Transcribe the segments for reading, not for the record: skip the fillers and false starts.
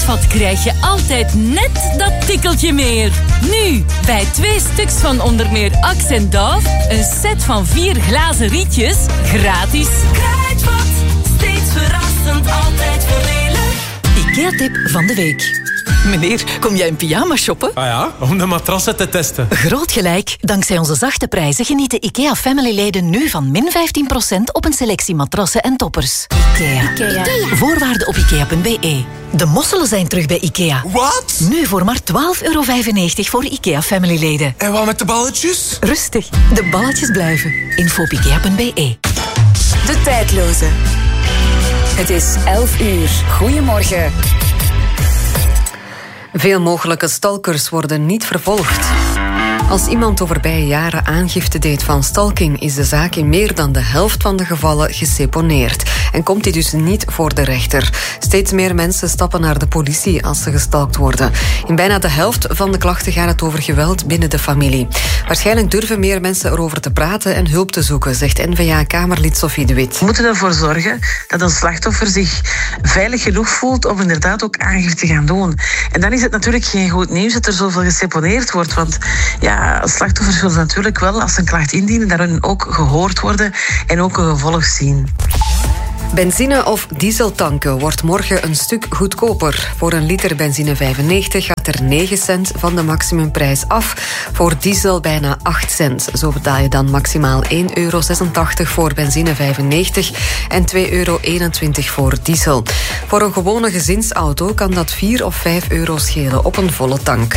Kruidvat krijg je altijd net dat tikkeltje meer. Nu, bij 2 stuks van onder meer Axe en Dove, een set van 4 glazen rietjes, gratis. Kruidvat, steeds verrassend, altijd voordelig. IKEA-tip van de week. Meneer, kom jij in pyjama shoppen? Ah ja, om de matrassen te testen. Groot gelijk. Dankzij onze zachte prijzen genieten IKEA Family-leden nu van min 15% op een selectie matrassen en toppers. IKEA. Voorwaarden op IKEA.be. De mosselen zijn terug bij IKEA. Wat? Nu voor maar €12,95 voor IKEA Family-leden. En wat met de balletjes? Rustig, de balletjes blijven. Info op IKEA.be. De tijdloze. Het is 11 uur. Goedemorgen. Veel mogelijke stalkers worden niet vervolgd. Als iemand de voorbije jaren aangifte deed van stalking, is de zaak in meer dan de helft van de gevallen geseponeerd. En komt die dus niet voor de rechter. Steeds meer mensen stappen naar de politie als ze gestalkt worden. In bijna de helft van de klachten gaat het over geweld binnen de familie. Waarschijnlijk durven meer mensen erover te praten en hulp te zoeken, zegt N-VA-Kamerlid Sophie de Wit. We moeten ervoor zorgen dat een slachtoffer zich veilig genoeg voelt om inderdaad ook aangifte te gaan doen. En dan is het natuurlijk geen goed nieuws dat er zoveel geseponeerd wordt, want ja, slachtoffers willen natuurlijk wel, als ze een klacht indienen, daarin ook gehoord worden en ook een gevolg zien. Benzine of diesel tanken wordt morgen een stuk goedkoper. Voor een liter benzine 95 gaat er 9 cent van de maximumprijs af. Voor diesel bijna 8 cent. Zo betaal je dan maximaal €1,86 voor benzine 95 en €2,21 voor diesel. Voor een gewone gezinsauto kan dat €4 of €5 schelen op een volle tank.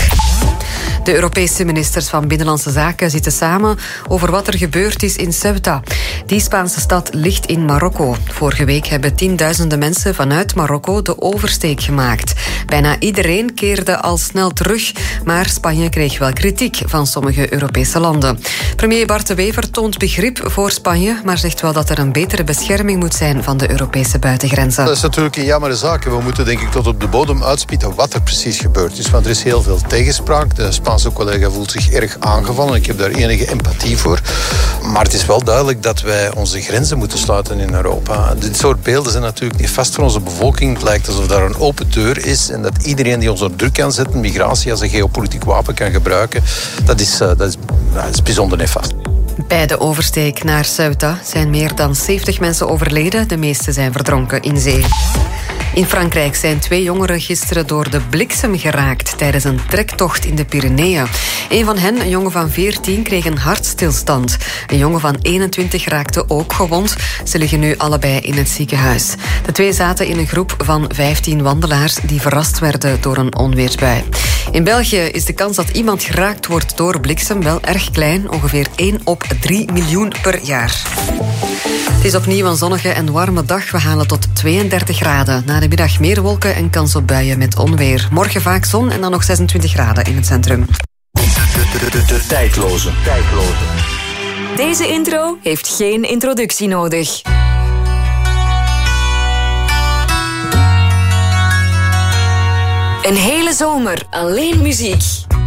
De Europese ministers van Binnenlandse Zaken zitten samen over wat er gebeurd is in Ceuta. Die Spaanse stad ligt in Marokko. Vorige week hebben tienduizenden mensen vanuit Marokko de oversteek gemaakt. Bijna iedereen keerde al snel terug, maar Spanje kreeg wel kritiek van sommige Europese landen. Premier Bart de Wever toont begrip voor Spanje, maar zegt wel dat er een betere bescherming moet zijn van de Europese buitengrenzen. Dat is natuurlijk een jammere zaak. We moeten denk ik tot op de bodem uitspitten wat er precies gebeurd is. Want er is heel veel tegenspraak. De Spaanse collega voelt zich erg aangevallen. Ik heb daar enige empathie voor. Maar het is wel duidelijk dat wij onze grenzen moeten sluiten in Europa. Dit soort beelden zijn natuurlijk niet vast voor onze bevolking. Het lijkt alsof daar een open deur is en dat iedereen die ons onder druk kan zetten, migratie als een geopolitiek wapen kan gebruiken, dat is bijzonder nefast. Bij de oversteek naar Ceuta zijn meer dan 70 mensen overleden. De meeste zijn verdronken in zee. In Frankrijk zijn 2 jongeren gisteren door de bliksem geraakt tijdens een trektocht in de Pyreneeën. Een van hen, een jongen van 14, kreeg een hartstilstand. Een jongen van 21 raakte ook gewond. Ze liggen nu allebei in het ziekenhuis. De 2 zaten in een groep van 15 wandelaars die verrast werden door een onweersbui. In België is de kans dat iemand geraakt wordt door bliksem wel erg klein, ongeveer 1 op 3 miljoen per jaar. Het is opnieuw een zonnige en warme dag. We halen tot 32 graden. Na de middag meer wolken en kans op buien met onweer. Morgen vaak zon en dan nog 26 graden in het centrum. De tijdloze. Deze intro heeft geen introductie nodig. Een hele zomer alleen muziek.